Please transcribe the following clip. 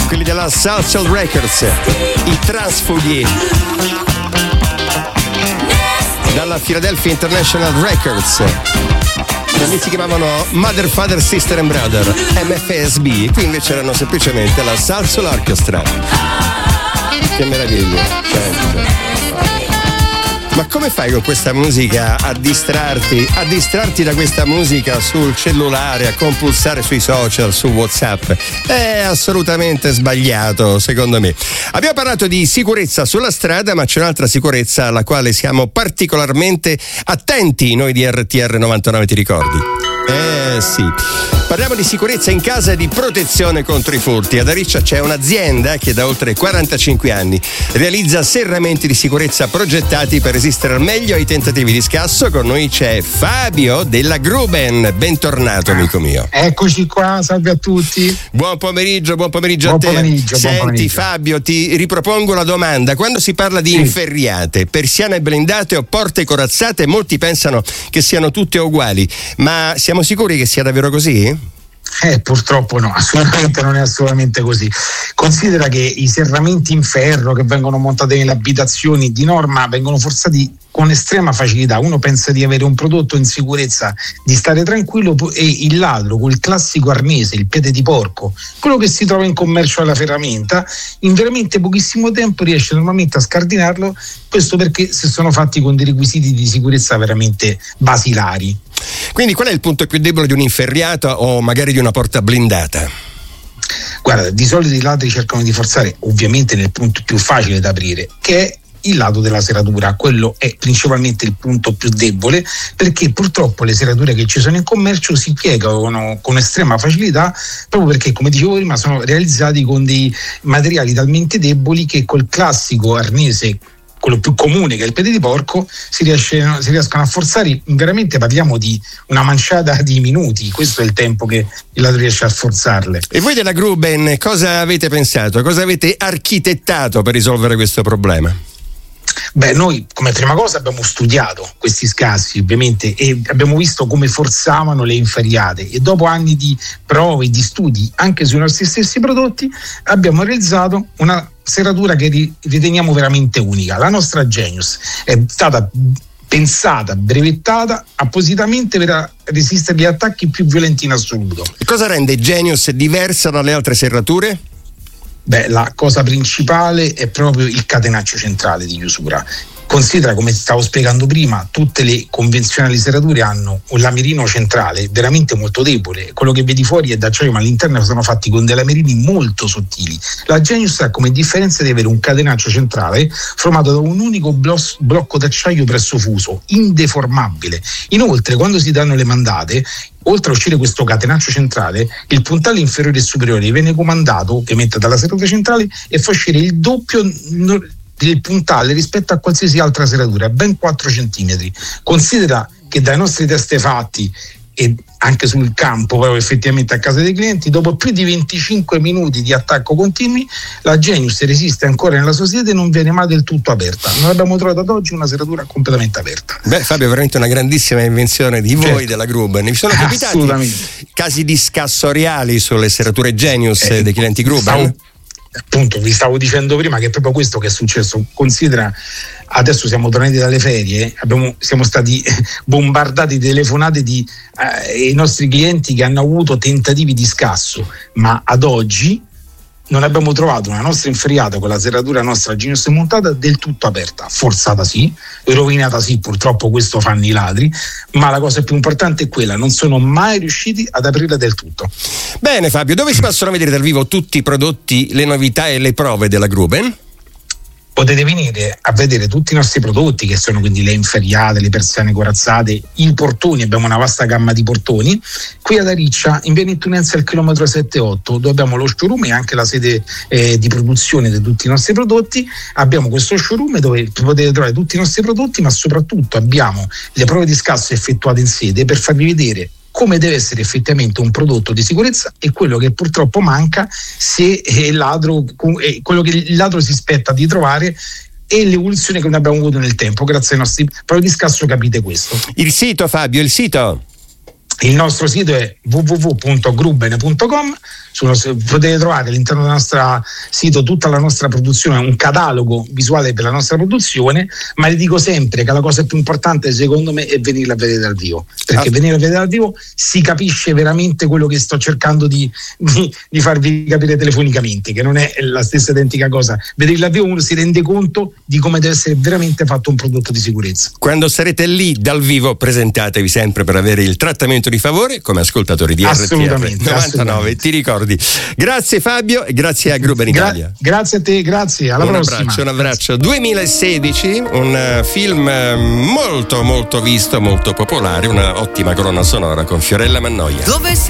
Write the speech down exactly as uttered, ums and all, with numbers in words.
quelli della Salsoul Records, i Transfughi, dalla Philadelphia International Records. Quelli si chiamavano Mother, Father, Sister and Brother, M F S B. Qui invece erano semplicemente la Salsoul Orchestra. Che meraviglia, certo. Ma come fai con questa musica a distrarti, a distrarti da questa musica sul cellulare, a compulsare sui social, su WhatsApp? È assolutamente sbagliato, secondo me. Abbiamo parlato di sicurezza sulla strada, ma c'è un'altra sicurezza alla quale siamo particolarmente attenti noi di R T R novantanove, ti ricordi? Eh sì. Parliamo di sicurezza in casa e di protezione contro i furti. Ad Ariccia c'è un'azienda che da oltre quarantacinque anni realizza serramenti di sicurezza progettati per resistere al meglio ai tentativi di scasso. Con noi c'è Fabio della Gruben. Bentornato, amico mio. Eccoci qua, salve a tutti. Buon pomeriggio, buon pomeriggio buon a te. Pomeriggio, Senti buon pomeriggio. Fabio, ti ripropongo la domanda. Quando si parla di sì. inferriate, persiane blindate o porte corazzate, molti pensano che siano tutte uguali. Ma siamo sicuri che sia davvero così? Eh, purtroppo no, assolutamente non è assolutamente così. Considera che i serramenti in ferro che vengono montati nelle abitazioni di norma vengono forzati con estrema facilità. Uno pensa di avere un prodotto in sicurezza, di stare tranquillo, e il ladro col classico arnese, il piede di porco, quello che si trova in commercio alla ferramenta, in veramente pochissimo tempo riesce normalmente a scardinarlo. Questo perché se sono fatti con dei requisiti di sicurezza veramente basilari. Quindi qual è il punto più debole di un'inferriata o magari di una porta blindata? Guarda, di solito i ladri cercano di forzare ovviamente nel punto più facile da aprire, che è il lato della serratura. Quello è principalmente il punto più debole, perché purtroppo le serrature che ci sono in commercio si piegano con estrema facilità, proprio perché, come dicevo prima, sono realizzati con dei materiali talmente deboli che col classico arnese, quello più comune che è il piede di porco, si, riesce, si riescono a forzare. Veramente parliamo di una manciata di minuti. Questo è il tempo che il ladro riesce a forzarle. E voi della Gruben cosa avete pensato? Cosa avete architettato per risolvere questo problema? Beh, noi come prima cosa abbiamo studiato questi scassi ovviamente e abbiamo visto come forzavano le inferriate, e dopo anni di prove e di studi anche sui nostri stessi prodotti abbiamo realizzato una serratura che riteniamo veramente unica. La nostra Genius è stata pensata, brevettata appositamente per resistere agli attacchi più violenti in assoluto. E cosa rende Genius diversa dalle altre serrature? Beh, la cosa principale è proprio il catenaccio centrale di chiusura. Considera, come stavo spiegando prima, tutte le convenzionali serrature hanno un lamerino centrale veramente molto debole. Quello che vedi fuori è d'acciaio, ma all'interno sono fatti con dei lamerini molto sottili. La Genius ha come differenza di avere un catenaccio centrale formato da un unico blos- blocco d'acciaio presso fuso, indeformabile. Inoltre, quando si danno le mandate, oltre a uscire questo catenaccio centrale, il puntale inferiore e superiore viene comandato ovviamente dalla serratura centrale e fa uscire il doppio del puntale rispetto a qualsiasi altra serratura, ben quattro centimetri. Considera che dai nostri test fatti e anche sul campo, proprio effettivamente a casa dei clienti, dopo più di venticinque minuti di attacco continui, la Genius resiste ancora nella sua sede e non viene mai del tutto aperta. Non abbiamo trovato ad oggi una serratura completamente aperta. Beh, Fabio, è veramente una grandissima invenzione di voi, certo, della Gruben. Vi sono capitati casi di scasso reali sulle serrature Genius eh, dei clienti Gruben? Stavo, appunto, vi stavo dicendo prima che è proprio questo che è successo. Considera, adesso siamo tornati dalle ferie, abbiamo, siamo stati bombardati di telefonate di eh, i nostri clienti che hanno avuto tentativi di scasso, ma ad oggi non abbiamo trovato una nostra inferriata con la serratura nostra Genius montata del tutto aperta, forzata sì, rovinata sì, purtroppo questo fanno i ladri, ma la cosa più importante è quella, non sono mai riusciti ad aprirla del tutto. Bene Fabio, dove si possono vedere dal vivo tutti i prodotti, le novità e le prove della Gruben? Potete venire a vedere tutti i nostri prodotti, che sono quindi le inferriate, le persiane corazzate, i portoni. Abbiamo una vasta gamma di portoni qui ad Ariccia, in via Nettunense al chilometro sette otto, dove abbiamo lo showroom e anche la sede eh, di produzione di tutti i nostri prodotti. Abbiamo questo showroom dove potete trovare tutti i nostri prodotti, ma soprattutto abbiamo le prove di scasso effettuate in sede per farvi vedere come deve essere effettivamente un prodotto di sicurezza e quello che purtroppo manca se il ladro, quello che il ladro si aspetta di trovare, e l'evoluzione che noi abbiamo avuto nel tempo. Grazie ai nostri prove di scasso capite questo. Il sito, Fabio, il sito? Il nostro sito è w w w punto gruben punto com. Potete trovare all'interno del nostro sito tutta la nostra produzione, un catalogo visuale per la nostra produzione, ma le dico sempre che la cosa più importante secondo me è venirla a vedere dal vivo, perché ah. venire a vedere dal vivo si capisce veramente quello che sto cercando di, di, di farvi capire telefonicamente, che non è la stessa identica cosa. Vederla dal vivo uno si rende conto di come deve essere veramente fatto un prodotto di sicurezza. Quando sarete lì dal vivo presentatevi sempre per avere il trattamento di favore come ascoltatori di R T R novantanove. Assolutamente. Ti ricordi? Grazie Fabio e grazie a Gruben Italia. Gra- grazie a te, grazie, alla un prossima. Abbraccio, un abbraccio. duemilasedici, un film molto molto visto, molto popolare, una ottima colonna sonora con Fiorella Mannoia. Dove sei?